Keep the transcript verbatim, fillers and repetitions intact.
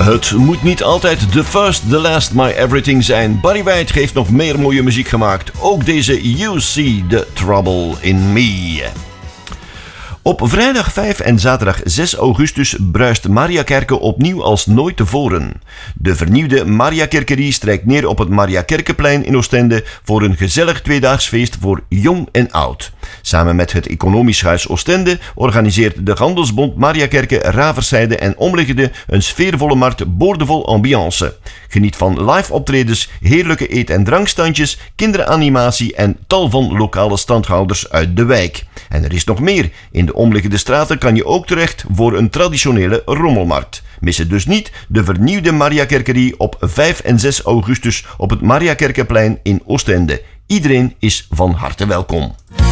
Het moet niet altijd the first, the last, my everything zijn. Barry White heeft nog meer mooie muziek gemaakt. Ook deze You See the Trouble in Me. Op vrijdag vijf en zaterdag zes augustus bruist Mariakerke opnieuw als nooit tevoren. De vernieuwde Mariakerkerie strijkt neer op het Mariakerkeplein in Oostende voor een gezellig tweedaags feest voor jong en oud. Samen met het Economisch Huis Oostende organiseert de Handelsbond Mariakerke, Raverszijde en omliggende een sfeervolle markt boordevol ambiance. Geniet van live optredens, heerlijke eet- en drankstandjes, kinderanimatie en tal van lokale standhouders uit de wijk. En er is nog meer. In de omliggende straten kan je ook terecht voor een traditionele rommelmarkt. Mis het dus niet, de vernieuwde Mariakerkerie op vijf en zes augustus op het Mariakerkeplein in Oostende. Iedereen is van harte welkom.